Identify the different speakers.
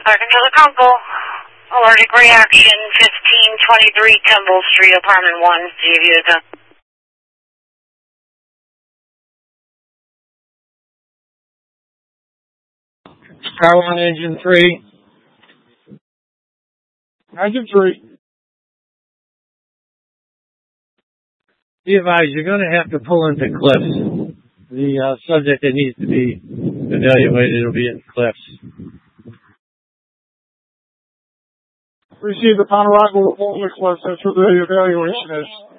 Speaker 1: Sergeant to the Consul. Allergic reaction, 1523 Temple Street, apartment 1. GVO.
Speaker 2: Power on engine 3. Engine 3. Be advised, you're going to have to pull into cliffs. The subject that needs to be evaluated will be in cliffs.
Speaker 3: Receive the Ponorogo report with cliffs. That's what the evaluation is.